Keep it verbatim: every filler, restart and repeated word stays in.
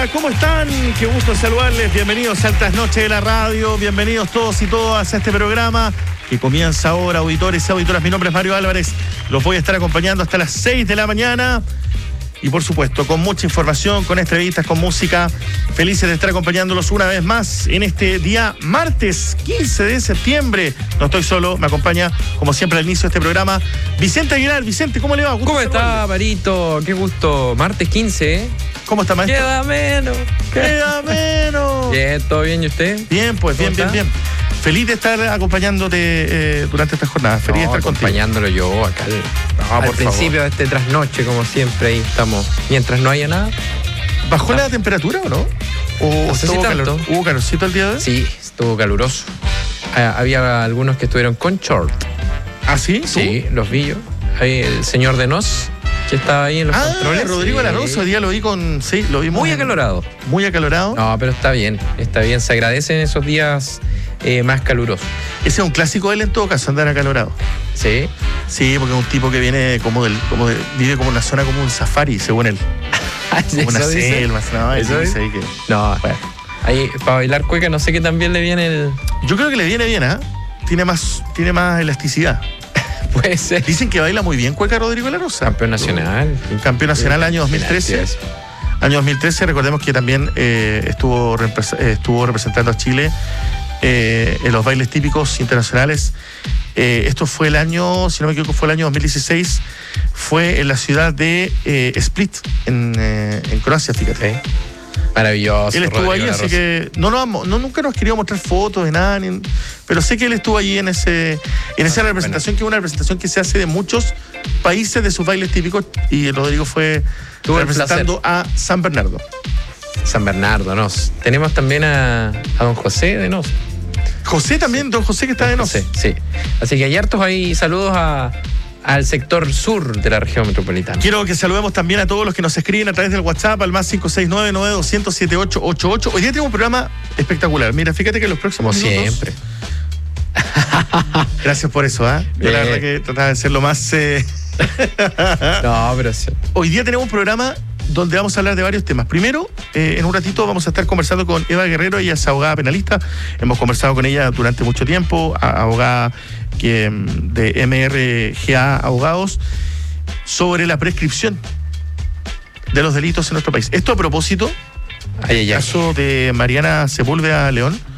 Hola, ¿cómo están? Qué gusto saludarles. Bienvenidos a Altas Noches de la Radio. Bienvenidos todos y todas a este programa que comienza ahora, auditores y auditoras. Mi nombre es Mario Álvarez. Los voy a estar acompañando hasta las seis de la mañana. Y por supuesto, con mucha información, con entrevistas, con música. Felices de estar acompañándolos una vez más en este día martes quince de septiembre. No estoy solo, me acompaña, como siempre, al inicio de este programa, Vicente Aguilar. Vicente, ¿cómo le va? Gusto ¿Cómo está, Marito? Qué gusto. Martes quince, ¿eh? ¿Cómo está, maestro? Queda menos. Queda menos. Bien, ¿todo bien y usted? Bien, pues, bien, bien, bien. Feliz de estar acompañándote eh, durante esta jornada. Feliz no, de estar acompañándolo contigo. yo acá al, no, al por principio favor. de este trasnoche, como siempre, ahí estamos. Mientras no haya nada. ¿Bajó está. la temperatura o no? ¿O no sé estuvo si calor? tanto. ¿Hubo calorcito el día de hoy? Sí, estuvo caluroso. Ah, había algunos que estuvieron con short. ¿Ah, sí? Sí, ¿tú? Los vi yo. Ahí el señor de Nos, que estaba ahí en los ah, controles. Rodrigo sí. Alonso, hoy día lo vi con... Sí, lo vi Muy acalorado. Muy acalorado. No, pero está bien, está bien. Se agradecen esos días eh, más calurosos. Ese es un clásico de él en todo caso, andar acalorado. ¿Sí? Sí, porque es un tipo que viene como del... Como de, vive como en una zona como un safari, según él. Como una selva, no, ¿Eso dice ahí que... No, bueno. Ahí para bailar cueca no sé qué tan bien le viene el... Yo creo que le viene bien, ¿ah? ¿eh? Tiene más, tiene más elasticidad. Puede ser. Dicen que baila muy bien cueca Rodrigo La Rosa. Campeón nacional. Campeón nacional año dos mil trece. Año dos mil trece, recordemos que también eh, estuvo, eh, estuvo representando a Chile eh, en los bailes típicos internacionales. Eh, esto fue el año, si no me equivoco, fue el año dos mil dieciséis. Fue en la ciudad de eh, Split, en, eh, en Croacia, fíjate. Sí. Maravilloso. Él estuvo ahí, así que no, no, no nunca nos quería mostrar fotos de nada, ni, pero sé que él estuvo allí en ese en esa representación, bueno. Que es una representación que se hace de muchos países de sus bailes típicos, y Rodrigo fue Tuvo representando a San Bernardo. San Bernardo, Nos. Tenemos también a, a don José de Nos. José también, sí. Don José que está don de Nos. José, sí. Así que hay hartos ahí, saludos a... al sector sur de la región metropolitana. Quiero que saludemos también a todos los que nos escriben a través del WhatsApp al más cinco seis nueve nueve dos cero cero siete ocho ocho ocho. Hoy día tenemos un programa espectacular. Mira, fíjate que los próximos Como minutos... siempre. Gracias por eso, ¿ah? ¿eh? Yo la verdad que trataba de ser lo más... Eh... no, pero sí. Hoy día tenemos un programa donde vamos a hablar de varios temas. Primero, eh, en un ratito vamos a estar conversando con Eva Guerrero. Ella es abogada penalista. Hemos conversado con ella durante mucho tiempo, abogada que, de M R G A Abogados, sobre la prescripción de los delitos en nuestro país. Esto a propósito ay, ay, del caso de Mariana Sepúlveda León,